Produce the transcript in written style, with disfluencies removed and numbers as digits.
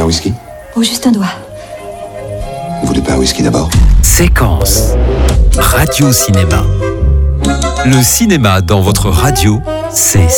whisky? Oh, juste un doigt. Vous voulez pas un whisky d'abord? Séquence. Radio Cinéma. Le cinéma dans votre radio, c'est